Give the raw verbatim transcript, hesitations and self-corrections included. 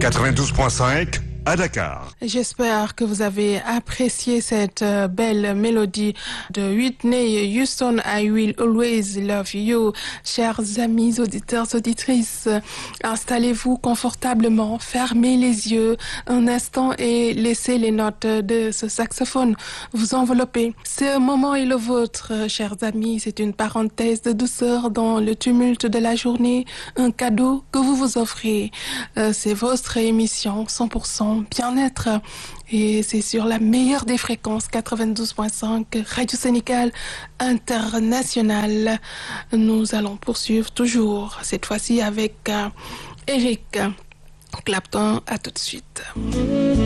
quatre-vingt-douze point cinq à Dakar. J'espère que vous avez apprécié cette euh, belle mélodie de Whitney Houston, I Will Always Love You. Chers amis auditeurs, auditrices, installez-vous confortablement, fermez les yeux un instant et laissez les notes de ce saxophone vous envelopper. Ce moment est le vôtre, chers amis. C'est une parenthèse de douceur dans le tumulte de la journée, un cadeau que vous vous offrez. Euh, c'est votre émission cent pour cent bien-être et c'est sur la meilleure des fréquences quatre-vingt-douze point cinq Radio Sénégal International. Nous allons poursuivre toujours cette fois-ci avec euh, Eric Clapton. À tout de suite.